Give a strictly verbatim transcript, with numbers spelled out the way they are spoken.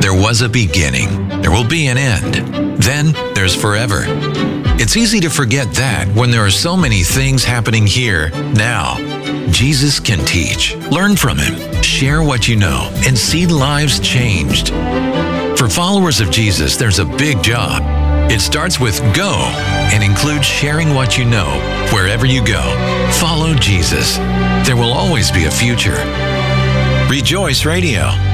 There was a beginning. There will be an end. Then there's forever. It's easy to forget that when there are so many things happening here, now. Jesus can teach. Learn from him. Share what you know and see lives changed. For followers of Jesus, there's a big job. It starts with go and includes sharing what you know wherever you go. Follow Jesus. There will always be a future. Rejoice Radio.